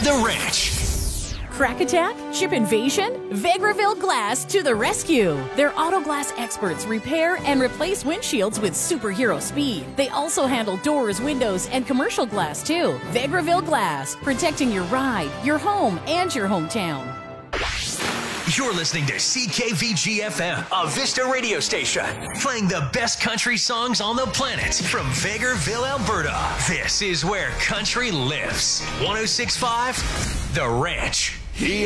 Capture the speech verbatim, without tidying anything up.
The Ranch. Crack attack? Chip invasion? Vegreville Glass to the rescue. Their auto glass experts repair and replace windshields with superhero speed. They also handle doors, windows, and commercial glass too. Vegreville Glass, protecting your ride, your home, and your hometown. You're listening to C K V G F M, a Vista radio station, playing the best country songs on the planet from Vegreville, Alberta. This is where country lives. one oh six point five The Ranch. He